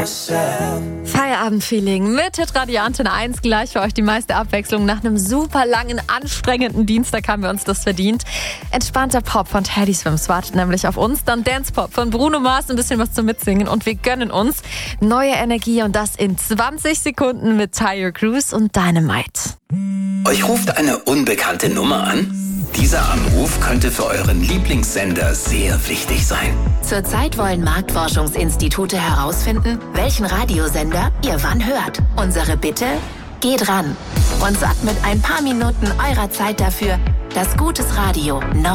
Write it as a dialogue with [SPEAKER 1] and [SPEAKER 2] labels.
[SPEAKER 1] Feierabendfeeling mit Hitradio Antenne 1. Gleich für euch die meiste Abwechslung. Nach einem super langen, anstrengenden Dienstag haben wir uns das verdient. Entspannter Pop von Teddy Swims wartet nämlich auf uns. Dann Dance Pop von Bruno Mars, ein bisschen was zum Mitsingen. Und wir gönnen uns neue Energie und das in 20 Sekunden mit Tyre Cruise und Dynamite.
[SPEAKER 2] Euch ruft eine unbekannte Nummer an? Dieser Anruf könnte für euren Lieblingssender sehr wichtig sein.
[SPEAKER 3] Zurzeit wollen Marktforschungsinstitute herausfinden, welchen Radiosender ihr wann hört. Unsere Bitte? Geht ran und sorgt mit ein paar Minuten eurer Zeit dafür, dass gutes Radio noch